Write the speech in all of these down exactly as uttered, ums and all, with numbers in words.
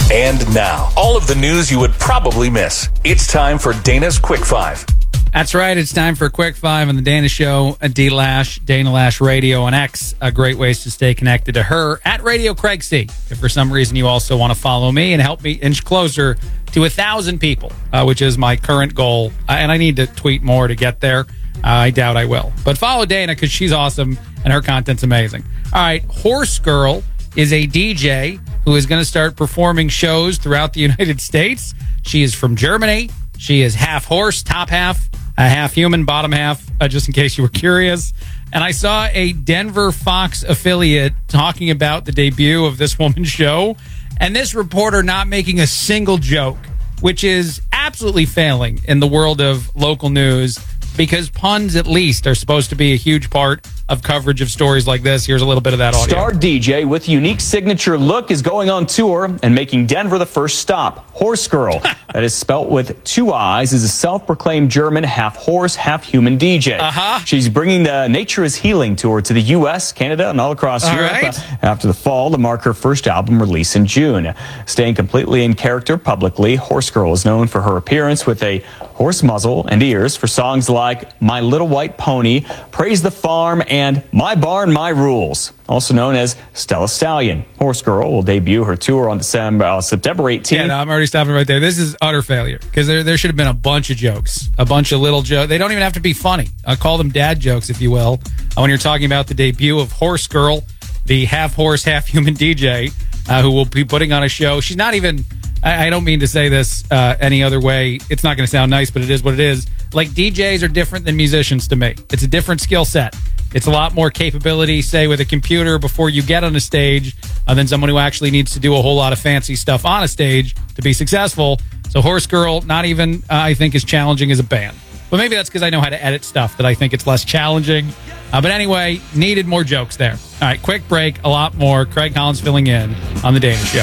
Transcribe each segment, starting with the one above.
And now, all of the news you would probably miss. It's time for Dana's Quick Five. That's right. It's time for a Quick Five on the Dana Show. D Lash, Dana Lash Radio on X. Uh, great ways to stay connected to her at Radio Craig C. If for some reason you also want to follow me and help me inch closer to a thousand people, uh, which is my current goal, uh, and I need to tweet more to get there. Uh, I doubt I will, but follow Dana because she's awesome and her content's amazing. All right, Horse Girl is a D J who is going to start performing shows throughout the United States. She is from Germany. She is half horse, top half, uh, half human, bottom half, uh, just in case you were curious. And I saw a Denver Fox affiliate talking about the debut of this woman's show, and this reporter not making a single joke, which is absolutely failing in the world of local news, because puns, at least, are supposed to be a huge part of coverage of stories like this. Here's a little bit of that audio. Star D J with unique signature look is going on tour and making Denver the first stop. Horse Girl, that is spelt with two I's, is a self-proclaimed German half-horse, half-human D J. Uh-huh. She's bringing the Nature is Healing tour to the U S, Canada, and all across all Europe right. uh, after the fall to mark her first album release in June. Staying completely in character publicly, Horse Girl is known for her appearance with a horse muzzle and ears for songs like My Little White Pony, Praise the Farm, and My Barn, My Rules, also known as Stella Stallion. Horse Girl will debut her tour on December, uh, September eighteenth. Yeah, no, I'm already stopping right there. This is utter failure, because there, there should have been a bunch of jokes, a bunch of little jokes. They don't even have to be funny. I call them dad jokes, if you will, uh, when you're talking about the debut of Horse Girl, the half-horse, half-human D J, uh, who will be putting on a show. She's not even... I, I don't mean to say this uh, any other way. It's not going to sound nice, but it is what it is. Like, D Js are different than musicians to me. It's a different skill set. It's a lot more capability, say, with a computer before you get on a stage uh, than someone who actually needs to do a whole lot of fancy stuff on a stage to be successful. So Horse Girl, not even, uh, I think, as challenging as a band. But maybe that's because I know how to edit stuff that I think it's less challenging. Uh, but anyway, needed more jokes there. All right, quick break, a lot more. Craig Collins filling in on The Dana Show.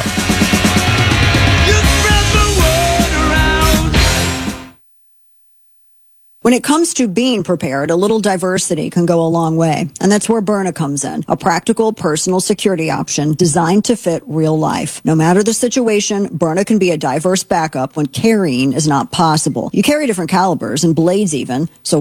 When it comes to being prepared, a little diversity can go a long way. And that's where Byrna comes in, a practical personal security option designed to fit real life. No matter the situation, Byrna can be a diverse backup when carrying is not possible. You carry different calibers and blades even, so